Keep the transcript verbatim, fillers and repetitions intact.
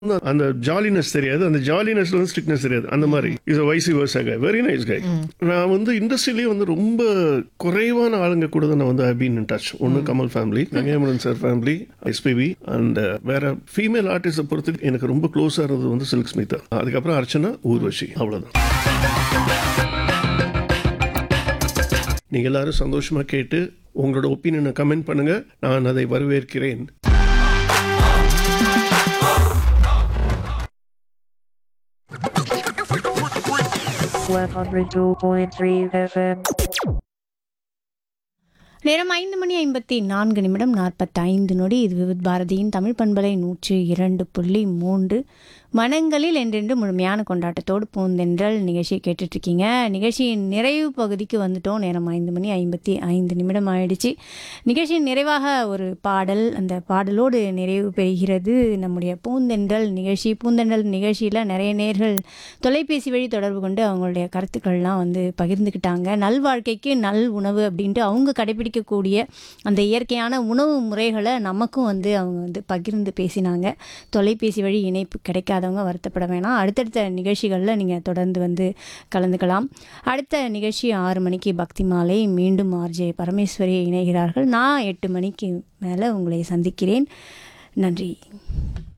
அந்த ஜாலினஸ் தெரியாது, அந்த ஜாலினஸ்ல வந்து ஸ்ட்ரிக்ட்னஸ் தெரியாது. அந்த மாதிரி is a vice versa guy, very nice guy. நான் வந்து இண்டஸ்ட்ரியிலேயே வந்து ரொம்ப குறைவான ஆளுங்க கூட தான் நான் வந்து ஐ பீன் இன் டச். ஒன்று Kamal family, Gangai Amaran sir family, SPB and வேற ஃபீமேல் ஆர்டிஸ்டை பொறுத்து எனக்கு ரொம்ப க்ளோஸாக இருந்தது வந்து சில்க் ஸ்மிதா, அதுக்கப்புறம் அர்ச்சனா, ஊர்வஷி, அவ்வளோதான். நீங்க எல்லாரும் சந்தோஷமா கேட்டு உங்களோட ஒப்பீனியனை கமெண்ட் பண்ணுங்க, நான் அதை வரவேற்கிறேன். one oh two point three F M. நேரம் ஐந்து மணி ஐம்பத்தி நான்கு நிமிடம் நாற்பத்தைந்து நொடி. இது விவித் பாரதியின் தமிழ் பண்பலை நூற்றி இரண்டு புள்ளி மூன்று. மனங்களில் என்றென்று முழுமையான கொண்டாட்டத்தோடு பூந்தென்றல் நிகழ்ச்சியை கேட்டுட்ருக்கீங்க. நிகழ்ச்சியின் நிறைவு பகுதிக்கு வந்துட்டோம். நேரம் ஐந்து மணி ஐம்பத்தி ஐந்து நிமிடம் ஆயிடுச்சு. நிகழ்ச்சியின் நிறைவாக ஒரு பாடல், அந்த பாடலோடு நிறைவு பெறுகிறது நம்முடைய பூந்தென்றல் நிகழ்ச்சி. பூந்தென்றல் நிகழ்ச்சியில் நிறைய நேர்கள் தொலைபேசி வழி தொடர்பு கொண்டு அவங்களுடைய கருத்துக்கள்லாம் வந்து பகிர்ந்துக்கிட்டாங்க. நல் வாழ்க்கைக்கு நல் உணவு அப்படின்ட்டு அவங்க கடைபிடிக்கக்கூடிய அந்த இயற்கையான உணவு முறைகளை நமக்கும் வந்து அவங்க வந்து பகிர்ந்து பேசினாங்க. தொலைபேசி வழி இணைப்பு கிடைக்காதவங்க வருத்தப்பட வேணாம். அடுத்தடுத்த நிகழ்ச்சிகளில் நீங்கள் தொடர்ந்து வந்து கலந்துக்கலாம். அடுத்த நிகழ்ச்சி ஆறு மணிக்கு பக்தி மாலை, மீண்டும் ஆர்ஜே பரமேஸ்வரி இணைகிறார்கள். நான் எட்டு மணிக்கு மேலே உங்களை சந்திக்கிறேன். நன்றி.